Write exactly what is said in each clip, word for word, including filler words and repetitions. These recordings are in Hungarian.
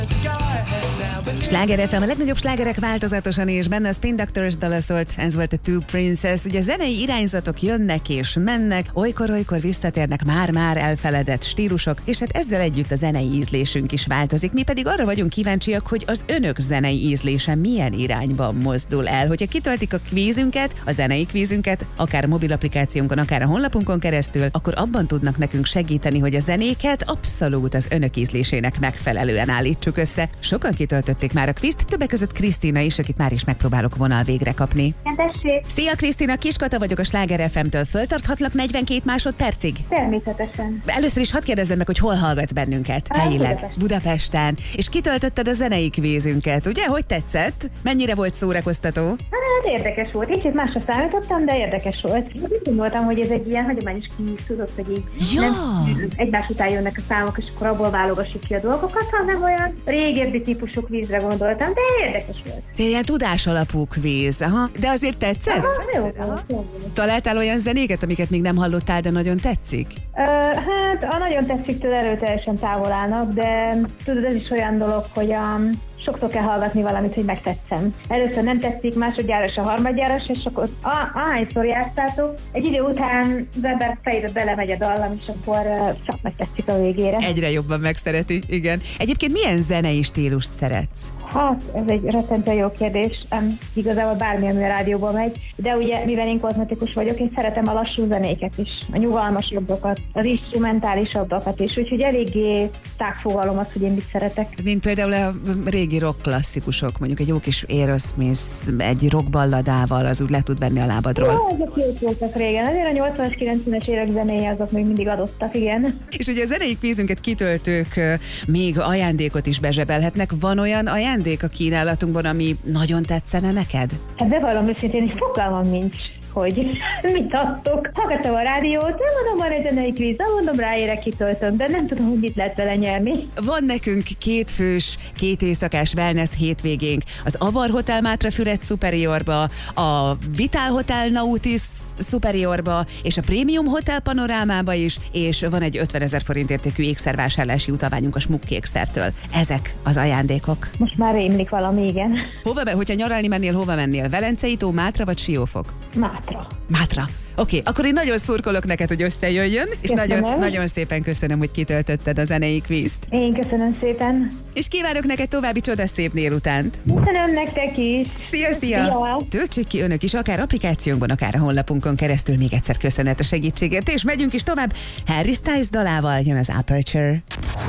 Sláger ef em, a legnagyobb slágerek változatosan, és benne a Spin Doctors dala szólt, ez volt a Two Princess. Ugye zenei irányzatok jönnek és mennek, olykor-olykor visszatérnek már-már elfeledett stílusok, és hát ezzel együtt a zenei ízlésünk is változik. Mi pedig arra vagyunk kíváncsiak, hogy az önök zenei ízlése milyen irányban mozdul el. Hogyha kitöltik a kvízünket, a zenei kvízünket, akár a mobil applikációnkon, akár a honlapunkon keresztül, akkor abban tudnak nekünk segíteni, hogy a zenéket abszolút az önök ízlésének megfelelően állítsuk össze. Sokan kitöltötték már a kvízt, többek között Krisztina is, akit már is megpróbálok vonal végre kapni. Tessék. Szia Krisztina, Kiskata vagyok a Sláger ef em-től. Föltarthatlak negyvenkét másodpercig? Természetesen. Először is hadd kérdezzem meg, hogy hol hallgatsz bennünket Á, helyileg? Budapesten. Budapesten. És kitöltötted a zenei kvízünket, ugye? Hogy tetszett? Mennyire volt szórakoztató? Hát érdekes volt. Kicsit másra számítottam, de érdekes volt. Úgy gondoltam, hogy ez egy ilyen hagyományos kvíz, tudod, hogy így Ja. nem egymás után jönnek a számok, és akkor abból válogassuk ki a dolgokat, hanem olyan régebbi típusú kvízre gondoltam, de érdekes volt. Ilyen tudás alapú kvíz. Aha. De azért tetszett? Aha, jó volt, jó volt. Találtál olyan zenéket, amiket még nem hallottál, de nagyon tetszik? Ö, hát a nagyon tetsziktől erőteljesen távol állnak, de tudod, ez is olyan dolog, hogy um, sokszor kell hallgatni valamit, hogy megtetszem. Először nem tetszik, másodjára és a harmadjára, és akkor ah, ahányszor játszátok, egy idő után az ember fejébe belemegy a dallam, és akkor uh, csak megtetszik a végére. Egyre jobban megszereti, igen. Egyébként milyen zenei stílust szeretsz? Hát, ez egy rettentően jó kérdés. Um, igazából bármi, ami a rádióban megy, de ugye, mivel én kozmetikus vagyok, én szeretem a lassú zenéket is, a nyugalmasabbakat, az instrumentálisabbakat is, úgyhogy eléggé tágfogalom az, hogy én mit szeretek. Mint például a régi rock klasszikusok, mondjuk egy jó kis Aerosmith, egy rockballadával, az úgy le tud venni a lábadról. Ó, azok jók voltak régen, azért a nyolcvanas, kilencvenes évek zenéje azok még mindig adottak, igen. És ugye a zenei kvízünket kitöltők ö, még ajándékot is bezsebelhetnek. Van olyan ajándék a kínálatunkban, ami nagyon tetszene neked? Hát bevallom őszintén, is fogalmam nincs, hogy mit adtok. Hallgatom a rádiót, nem mondom, van egy zenei kvíz, nem mondom, ráérek, kitöltöm, de nem tudom, hogy mit lehet vele nyerni. Van nekünk kétfős, két éjszakás wellness hétvégénk az Avar Hotel Mátrafüred Superiorba, a Vital Hotel Nautis Superiorba, és a Premium Hotel Panorámába is, és van egy ötvenezer forint értékű ékszervásárlási utalványunk a Smuk ékszertől. Ezek az ajándékok. Most már rémlik valami, igen. Hova, be, hogyha nyaralni mennél, hova mennél? Velencei tó, Mátra vagy Siófok? Mátra. Mátra. Oké, okay, akkor én nagyon szurkolok neked, hogy összejöjjön, és Köszönöm. nagyon, nagyon szépen köszönöm, hogy kitöltötted a zenei kvízt. Én köszönöm szépen. És kívánok neked további csodaszép délutánt. Köszönöm nektek is. Szia, szia! Szia. Töltsék ki önök is, akár applikációnkban, akár a honlapunkon keresztül. Még egyszer köszönet a segítségért, és megyünk is tovább. Harry Styles dalával jön az Aperture.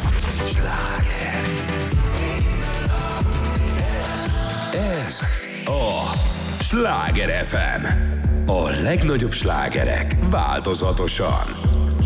Sláger. Ez, ez a Sláger ef em. A legnagyobb slágerek változatosan.